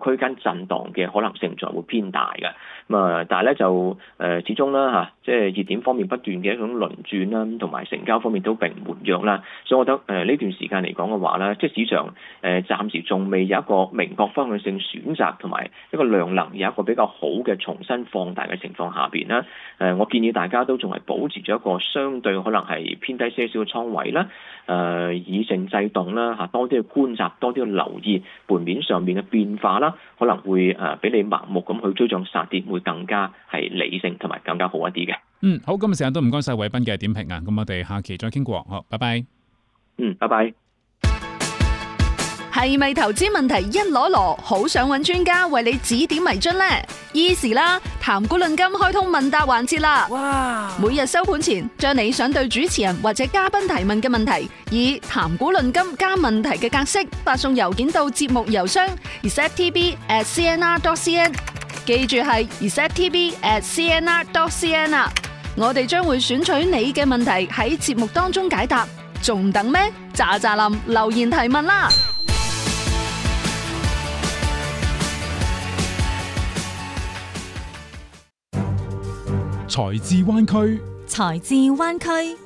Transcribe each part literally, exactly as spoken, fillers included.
區間震盪嘅可能性就會偏大嘅。咁啊，但係咧就誒、呃、始終啦嚇，即係熱點方面不斷嘅一種輪轉啦，同埋成交方面都並唔活躍啦，所以我覺得誒呢、呃、段時間嚟講嘅話咧，即係市場誒、呃、暫時仲未有一個明確方向性選擇，同埋一個量能有一個比較好嘅重新放大嘅情況下邊咧，誒、呃、我建議大家都仲係保持咗一個相對可能係偏低些少嘅倉位啦，誒、呃、以靜制動啦嚇，多啲去觀察，多啲去留意盤面上面嘅變化啦，可能會誒俾你盲目咁去追漲殺跌，會更加係理性同埋更加好一啲嘅。 嗯，好，今日時間都唔該晒偉斌嘅點評啊，咁我哋下期再傾過，好，拜拜。 嗯，拜拜。 係咪投資問題一籮籮，好想揾專家為你指點迷津呢？Easy 啦，談古論今開通問答環節啦！哇！每日收盤前，將你想對主持人或者嘉賓提問嘅問題，以談古論今加問題嘅格式發送郵件到節目郵箱 r e c e p t v at c n r dot c n， 記住係 r e c e p t v at c n r dot c n 啊！我哋將會選取你嘅問題喺節目當中解答，仲等咩？喳喳林留言提問啦！ 財智灣區， 財智灣區。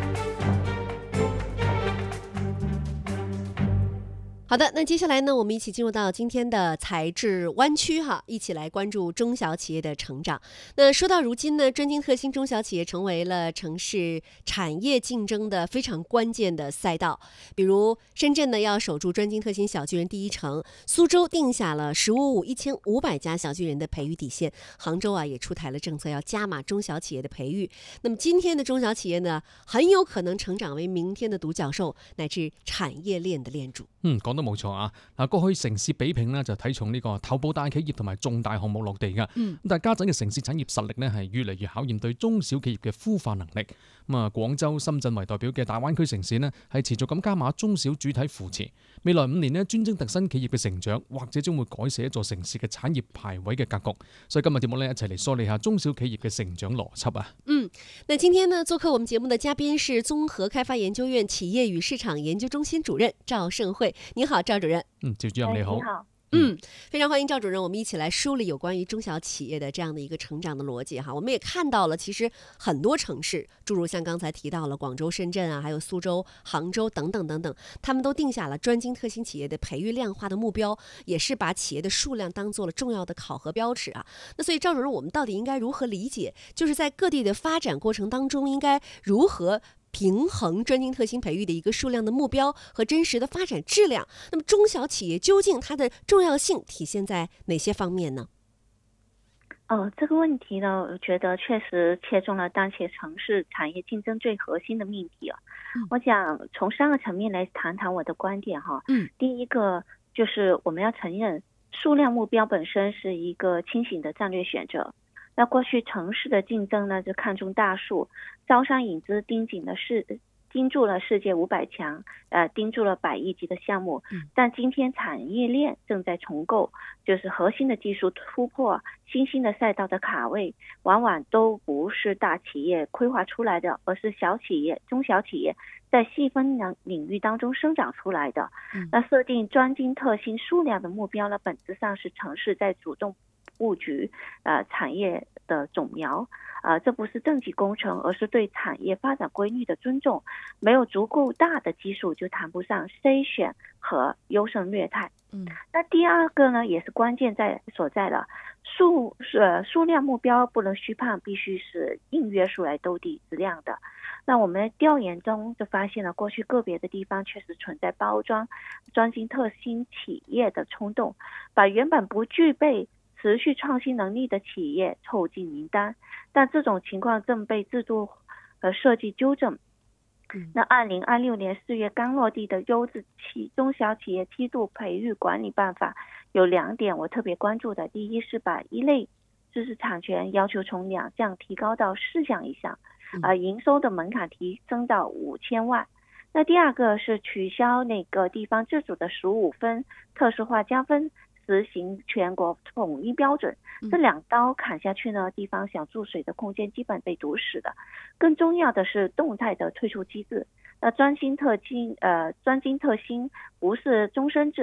好的，那接下來呢，我們一起進入到今天的財智灣區哈，一起來關注中小企業的成長。那說到如今呢，專精特新中小企業成為了城市產業競爭的非常關鍵的賽道。比如深圳呢要守住專精特新小巨人第一城，蘇州定下了十五五一千五百家小巨人的培育底線，杭州啊也出台了政策要加碼中小企業的培育。那麼今天的中小企業呢，很有可能成長為明天的獨角獸，乃至產業鏈的鏈主。 嗯，講得冇錯啊！嗱，過去城市比拼呢就睇重呢個頭部大企業同埋重大項目落地㗎。嗯，但係家陣嘅城市產業實力呢係越嚟越考驗對中小企業嘅孵化能力。咁啊，廣州、深圳為代表嘅大灣區城市呢係持續咁加碼中小主體扶持。未來五年呢，專精特新企業嘅成長，或者將會改寫一座城市嘅產業排位嘅格局。所以今日節目呢，一齊嚟梳理下中小企業嘅成長邏輯啊！ 嗯，那今天呢，做客我們節目的嘉賓是綜合開發研究院企業與市場研究中心主任趙盛惠。你好，趙主任。 嗯，趙主任你好。 你好。 嗯，非常歡迎趙主任，我們一起來梳理有關於中小企業的這樣的一個成長的邏輯哈。我們也看到了，其實很多城市，諸如像剛才提到了廣州、深圳啊，還有蘇州、杭州等等等等，他們都定下了專精特新企業的培育量化的目標，也是把企業的數量當做了重要的考核標尺啊。那所以趙主任，我們到底應該如何理解，就是在各地的發展過程當中，應該如何平衡專精特新培育的一個數量的目標和真實的發展質量？那麼中小企業究竟它的重要性體現在哪些方面呢？ 哦，這個問題呢，我覺得確實切中了當前城市產業競爭最核心的命題啊。嗯、我想從三個層面來談談我的觀點哈。嗯，第一個就是我們要承認數量目標本身是一個清醒的戰略選擇。那過去城市的競爭呢，就看重大數，招商引資盯緊了世，盯住了世界五百強，呃，盯住了百億級的項目。嗯、但今天產業鏈正在重構，就是核心的技術突破、新興的賽道的卡位，往往都不是大企業規劃出來的，而是小企業、中小企業在細分領領域當中生長出來的。嗯、那設定專精特新數量的目標呢，本質上是城市在主動布局呃產業的種苗，呃，這不是政績工程，而是對產業發展規律的尊重。沒有足夠大的基數，就談不上篩選和優勝劣汰。嗯，那第二個呢，也是關鍵在所在了，數呃數量目標不能虛胖，必須是硬約數來兜底質量的。那我們調研中就發現了，過去個別的地方確實存在包裝專精特新企業的衝動，把原本不具備持續創新能力的企業湊進名單，但這種情況正被制度和設計糾正。嗯、那二零二六年四月剛落地的優質企中小企業梯度培育管理辦法有兩點我特別關注的，第一是把一類知識產權要求從兩項提高到四項以上，啊、呃，營收的門檻提升到五千萬。那第二個是取消那個地方自主的十五分特殊化加分，實行全國統一標準，這兩刀砍下去呢，地方想注水的空間基本被堵死的。更重要的是動態的退出機制。那專精特新，呃，專精特新不是終身制，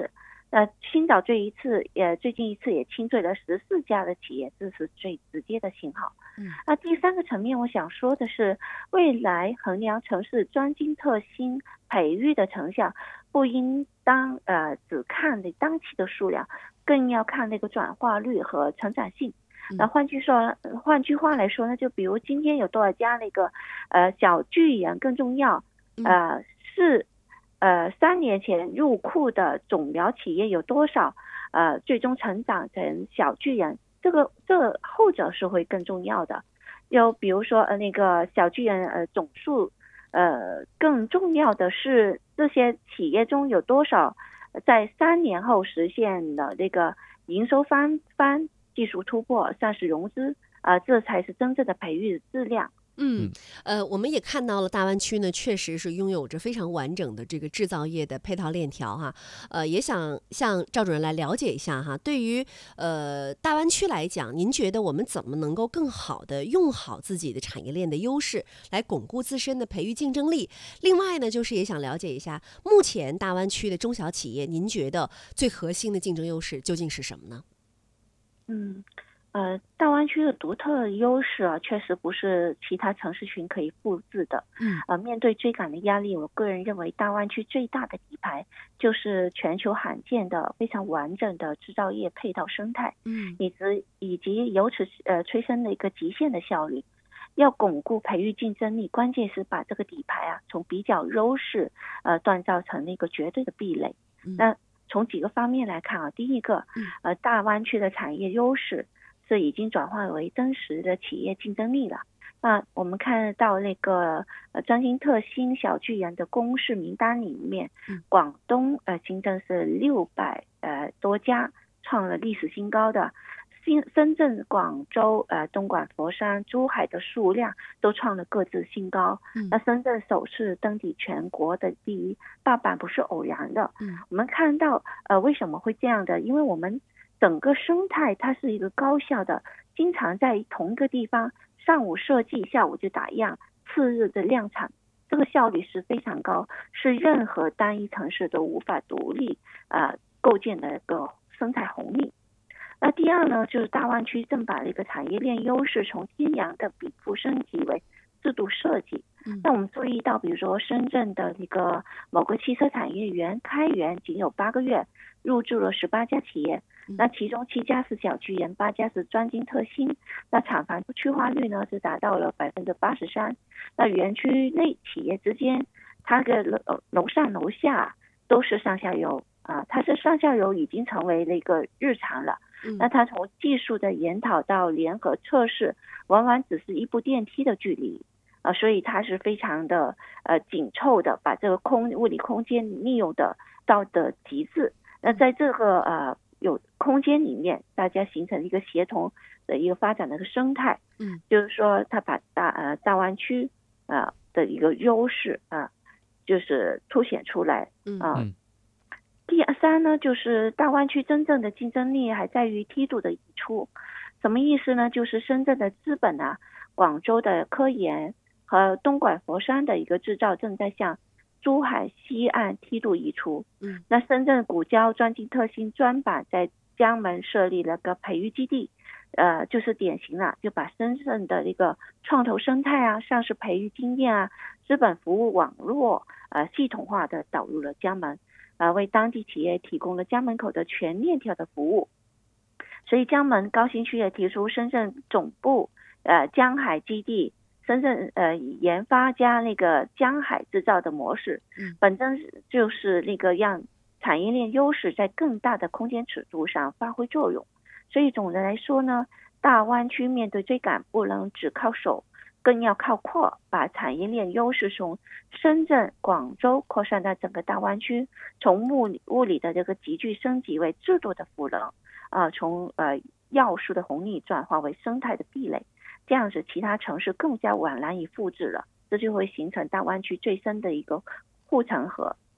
呃，青岛这一次也最近一次也清退了十四家的企业，这是最直接的信号。嗯，那第三个层面，我想说的是，未来衡量城市专精特新培育的成效，不应当呃只看那当期的数量，更要看那个转化率和成长性。那换句说，换句话来说呢，就比如今天有多少家那个呃小巨人更重要，呃是。呃，三年前入库的种苗企业有多少？呃，最终成长成小巨人，这个这后者是会更重要的。又比如说，呃，那个小巨人呃总数，呃，更重要的是这些企业中有多少在三年后实现了那个营收翻番、技术突破、上市融资，啊、呃，这才是真正的培育质量。 嗯，呃，我们也看到了大湾区呢，确实是拥有着非常完整的这个制造业的配套链条哈。呃，也想向赵主任来了解一下哈，对于呃大湾区来讲，您觉得我们怎么能够更好的用好自己的产业链的优势，来巩固自身的培育竞争力？另外呢，就是也想了解一下，目前大湾区的中小企业，您觉得最核心的竞争优势究竟是什么呢？ 嗯。呃，大湾区的独特优势啊，确实不是其他城市群可以复制的。嗯，呃，面对追赶的压力，我个人认为大湾区最大的底牌就是全球罕见的非常完整的制造业配套生态。嗯，以及以及由此呃催生的一个极限的效率。要巩固培育竞争力，关键是把这个底牌啊从比较优势呃锻造成那个绝对的壁垒。嗯、那从几个方面来看啊，第一个，呃，大湾区的产业优势是已经转化为真实的企业竞争力了。那我们看到那个呃专精特新小巨人的公示名单里面，嗯、广东呃新增是六百呃多家，创了历史新高的。新深圳、广州、呃东莞、佛山、珠海的数量都创了各自新高。嗯、那深圳首次登顶全国的第一，大阪不是偶然的。嗯、我们看到呃为什么会这样的？因为我们整个生态它是一个高效的，经常在同一个地方上午设计，下午就打样，次日的量产，这个效率是非常高，是任何单一城市都无法独立呃构建的一个生态红利。那第二呢，就是大湾区正把这个产业链优势从天然的禀赋升级为制度设计。嗯、那我们注意到，比如说深圳的这个某个汽车产业园开园仅有八个月，入驻了十八家企业，那其中七家是小巨人，八家是专精特新。那厂房区化率呢是达到了百分之八十三。那园区内企业之间，它的楼楼上楼下都是上下游啊，它是上下游已经成为了一个日常了。那它从技术的研讨到联合测试，往往只是一部电梯的距离啊，所以它是非常的呃紧凑的，把这个空物理空间利用的到的极致。那在这个呃有空间里面，大家形成一个协同的一个发展的一个生态。嗯，就是说它把大呃大湾区啊、呃、的一个优势啊、呃，就是凸显出来啊。嗯第三呢，就是大湾区真正的竞争力还在于梯度的移出。什么意思呢？就是深圳的资本啊，广州的科研和东莞、佛山的一个制造正在向珠海西岸梯度移出。嗯，那深圳古交专精特新专板在江门设立了个培育基地，呃，就是典型了，就把深圳的一个创投生态啊、上市培育经验啊、资本服务网络呃系统化的导入了江门。呃，为当地企业提供了家门口的全链条的服务，所以江门高新区也提出深圳总部呃江海基地，深圳呃研发加那个江海制造的模式，嗯，本身就是那个让产业链优势在更大的空间尺度上发挥作用。所以总的来说呢，大湾区面对追赶不能只靠手，更要靠扩，把产业链优势从深圳、广州扩散到整个大湾区，从物理物理的这个急剧升级为制度的赋能，啊、呃，从呃要素的红利转化为生态的壁垒，这样子其他城市更加晚难以复制了，这就会形成大湾区最深的一个护城河。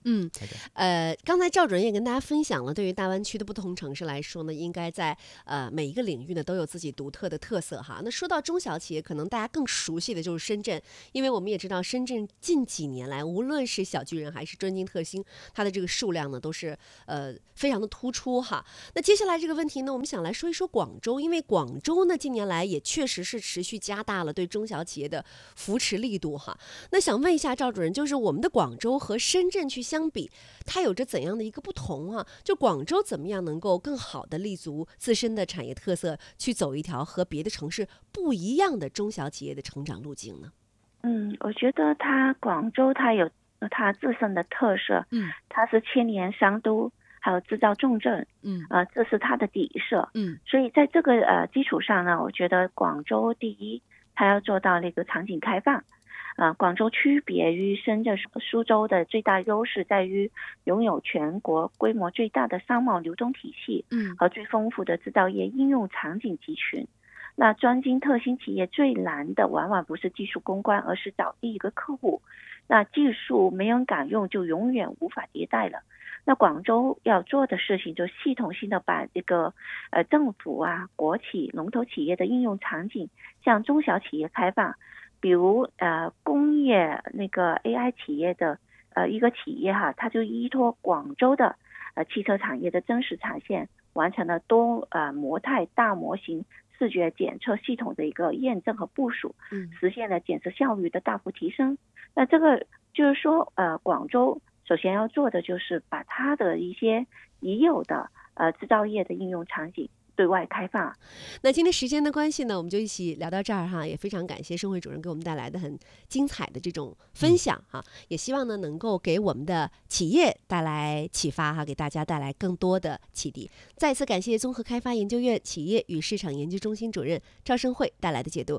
嗯，呃，刚才赵主任也跟大家分享了，对于大湾区的不同城市来说呢，应该在呃每一个领域呢都有自己独特的特色哈。那说到中小企业，可能大家更熟悉的就是深圳，因为我们也知道深圳近几年来，无论是小巨人还是专精特新，它的这个数量呢都是呃非常的突出哈。那接下来这个问题呢，我们想来说一说广州，因为广州呢近年来也确实是持续加大了对中小企业的扶持力度哈。那想问一下赵主任，就是我们的广州和深圳去相比，它有着怎样的一个不同啊？就广州怎么样能够更好的立足自身的产业特色，去走一条和别的城市不一样的中小企业的成长路径呢？ 嗯，我觉得它广州它有它自身的特色，嗯，它是千年商都，还有制造重镇，嗯，呃，这是它的底色，嗯，所以在这个呃基础上呢，我觉得广州第一，它要做到那个场景开放。呃，广州区别于深圳、苏州的最大优势在于拥有全国规模最大的商贸流动体系，嗯，和最丰富的制造业应用场景集群。那专精特新企业最难的往往不是技术攻关，而是找第一个客户。那技术没人敢用，就永远无法迭代了。那广州要做的事情就系统性的把这个呃政府啊、国企、龙头企业的应用场景向中小企业开放。比如呃工业那个 A I 企业的呃一个企业哈，它就依托广州的呃汽车产业的真实产线，完成了多呃模态大模型视觉检测系统的一个验证和部署，嗯，实现了检测效率的大幅提升。那这个就是说呃广州首先要做的就是把它的一些已有的呃制造业的应用场景对外开放。 那今天时间的关系呢，我们就一起聊到这儿哈，也非常感谢盛慧主任给我们带来的很精彩的这种分享哈，嗯、也希望呢能够给我们的企业带来启发哈，给大家带来更多的启迪。再次感谢综合开发研究院企业与市场研究中心主任赵盛慧带来的解读。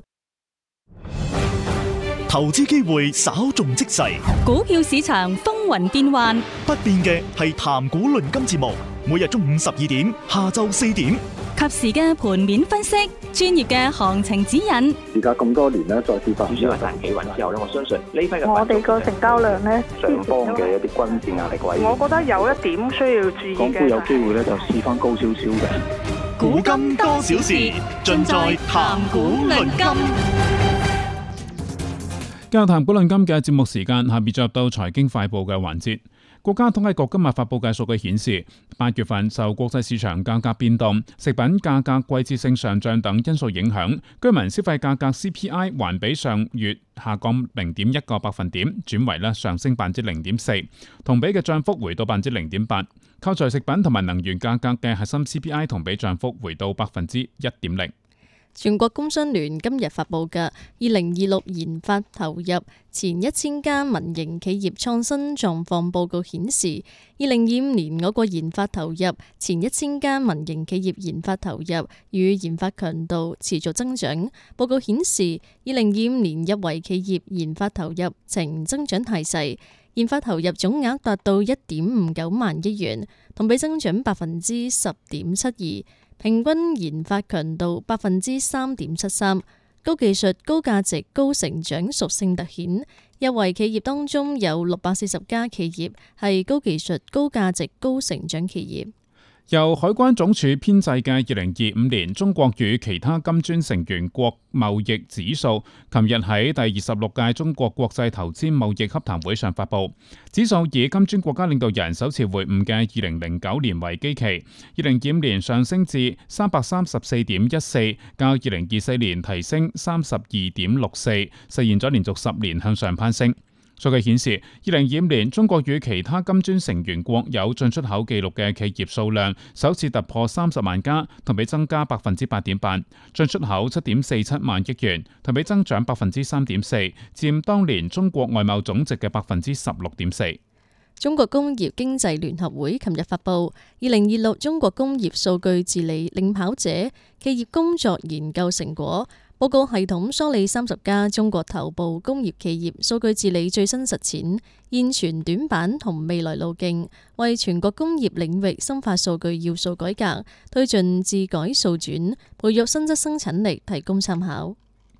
投資機會稍縱即逝， 股票市場風雲變幻， 不變嘅係談股論金節目，每日中午十二點、下晝四點， 及時嘅盤面分析，專業嘅行情指引。 而家咁多年咧，再次發展話彈企穩之後咧，我相信呢批嘅我哋個成交量咧， 上方嘅一啲均線壓力位， 我覺得有一點需要注意嘅。 港股有機會咧就試翻高少少嘅。 古今多少事，盡在談股論金。 今日談股論金嘅節目時間，下面進入到財經快報嘅環節。國家統計局今日發佈嘅數據顯示，八月份受國際市場價格變動、食品價格季節性上漲等因素影響，居民消費價格 C P I 環比上月下降零點一個百分點，轉為咧上升百分之零點四，同比嘅漲幅回到百分之零點八。扣除食品同埋能源價格嘅核心 C P I 同比漲幅回到百分之一點零。 全國工商聯今日發佈嘅二零二六研發投入前一千間民營企業創新狀況報告顯示，二零二五年我國研發投入前一千間民營企業研發投入與研發強度持續增長。報告顯示，二零二五年入圍企業研發投入呈增長態勢，研發投入總額達到一點五九萬億元，同比增長百分之十點七二。平均研發強度百分之三點七三，高技術、高價值、高成長屬性凸顯。入圍企業當中有六百四十家企業係高技術、高價值、高成長企業。 由海關總署編製嘅二零二五年中國與其他金磚成員國貿易指數，琴日喺第二十六屆中國國際投資貿易洽談會上發布。指數以金磚國家領導人首次會晤嘅二零零九年為基期，二零二五年上升至三百三十四點一四，較二零二四年提升三十二點六四，實現咗連續十年向上攀升。數據顯示，二零二五年中國與其他金磚成員國有進出口記錄嘅企業數量首次突破三十萬家，同比增加百分之八點八，進出口七點四七萬億元，同比增長百分之三點四，佔當年中國外貿總值嘅百分之十六點四。 中國工業經濟聯合會琴日發布二零二六中國工業數據治理領跑者企業工作研究成果。報告系統梳理三十家中國頭部工業企業數據治理最新實踐、現存短板同未來路徑，為全國工業領域深化數據要素改革、推進治改數轉、培育新質生產力提供參考。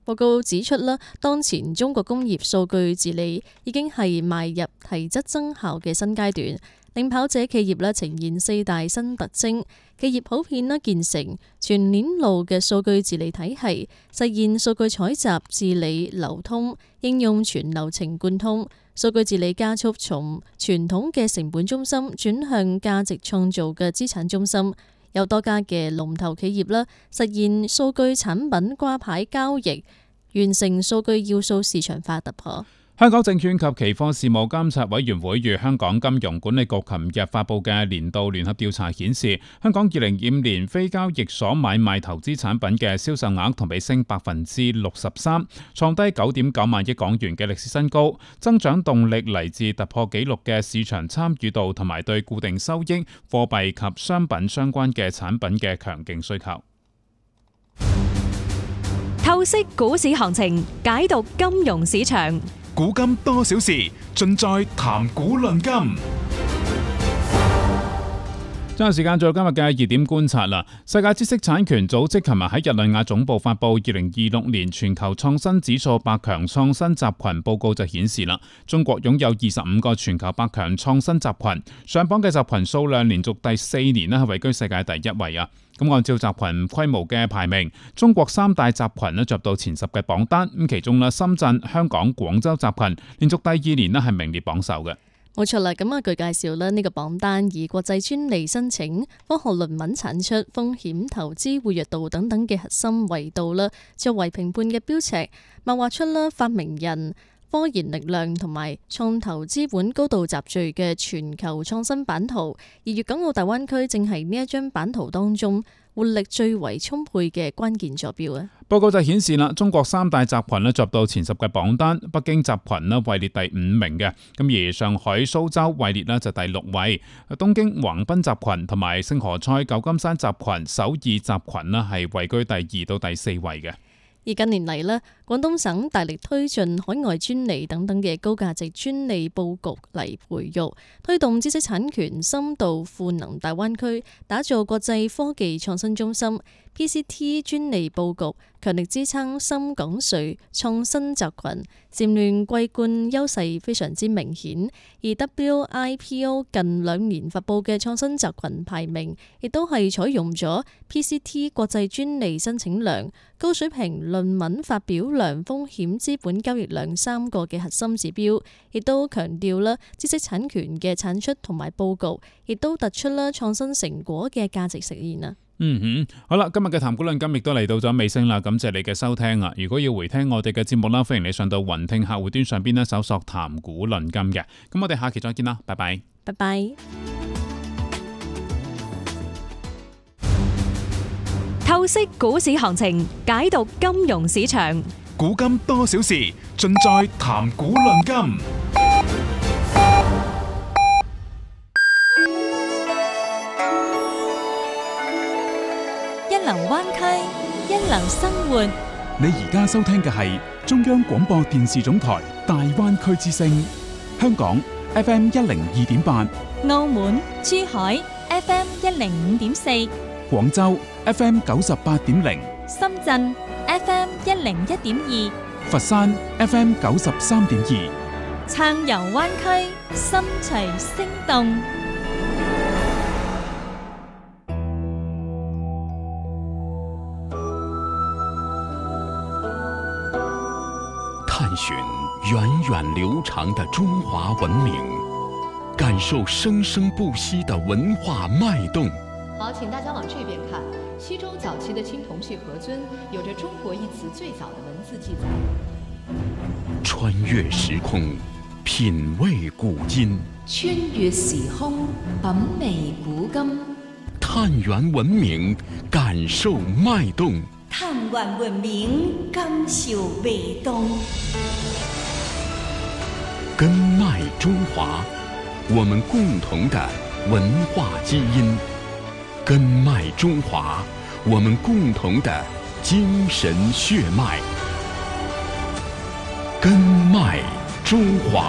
報告指出啦，當前中國工業數據治理已經係邁入提質增效嘅新階段。領跑者企業咧呈現四大新特徵，企業普遍咧建成全鏈路嘅數據治理體系，實現數據採集、治理、流通、應用全流程貫通。數據治理加速從傳統嘅成本中心轉向價值創造嘅資產中心。有多家嘅龍頭企業啦，實現數據產品掛牌交易，完成數據要素市場化突破。 香港證券及期貨事務監察委員會與香港金融管理局琴日發布嘅年度聯合調查顯示，香港二零二五年非交易所買賣投資產品嘅銷售額同比升百分之六十三，創低九點九萬億港元嘅歷史新高。增長動力嚟自突破紀錄嘅市場參與度同埋對固定收益、貨幣及商品相關嘅產品嘅強勁需求。 透析股市行情，解讀金融市場。 古今多少事，盡在談股論金。 將時間做今日嘅熱點觀察啦。世界知識產權組織琴日喺日內瓦總部發布二零二六年全球創新指數百強創新集群報告，就顯示啦，中國擁有二十五個全球百強創新集群，上榜嘅集群數量連續第四年咧係位居世界第一位啊。咁按照集群規模嘅排名，中國三大集群咧入到前十嘅榜單，咁其中咧深圳、香港、廣州集群連續第二年咧係名列榜首嘅。 冇錯啦，咁啊據介紹咧，呢個榜單以國際專利申請、科學論文產出、風險投資活躍度等等嘅核心維度啦，作為評判嘅標尺，擘畫出啦發明人、科研力量同埋創投資本高度集聚嘅全球創新版圖，而粵港澳大灣區正係呢一張版圖當中活力最為充沛嘅關鍵坐標啊！ 報告就顯示啦，中國三大集群咧入到前十嘅榜單，北京集群咧位列第五名嘅，咁而上海、蘇州位列咧就第六位，東京橫濱集群同埋聖何塞舊金山集群、首爾集群咧係位居第二到第四位嘅。 而近年嚟呢，廣東省大力推進海外專利等等嘅高價值專利佈局嚟培育，推動知識產權深度賦能大灣區，打造國際科技創新中心。P C T 專利佈局強力支撐深港穗創新集群，蟬聯桂冠優勢非常之明顯。而 W I P O 近兩年發布嘅創新集群排名，亦都係採用咗 P C T 國際專利申請量、高水平論文發表量、風險資本交易量三個嘅核心指標，亦都強調啦知識產權嘅產出同埋佈局，亦都突出啦創新成果嘅價值實現啊！ 嗯哼，好啦，今日嘅談股論金亦都嚟到咗尾聲啦，感謝你嘅收聽啊！如果要回聽我哋嘅節目啦，歡迎你上到雲聽客戶端上邊咧搜索談股論金嘅。咁我哋下期再見啦，拜拜， 拜拜。 透析股市行情，解讀金融市場， 古今多少事，盡在談股論金。 一流灣區，一流生活。 你而家收聽嘅係中央廣播電視總台大灣區之聲，香港 F M 一零二點八， 澳門、珠海 F M 一零五點四， 廣州 F M 九十八點零， 深圳 F M 一零一點二， 佛山 F M 九十三點二， 撐遊灣區，心隨聲動。 探尋源遠流長的中華文明，感受生生不息的文化脈動。 好，請大家往這邊看，西周早期的青銅器盒尊有着中國一詞最早的文字記載。 穿越時空，品味古今。 穿越時空，品味古今。 探源文明，感受脈動。 探源文明，感受脈動。 根脈中華，我們共同的文化基因。根脈中華，我們共同的精神血脈。根脈中華。